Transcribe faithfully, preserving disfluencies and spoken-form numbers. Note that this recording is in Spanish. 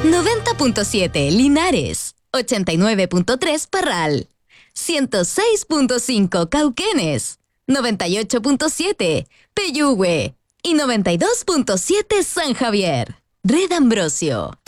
noventa punto siete Linares, ochenta y nueve punto tres Parral, ciento seis punto cinco Cauquenes, noventa y ocho punto siete Peyúgue y noventa y dos punto siete San Javier. Red Ambrosio.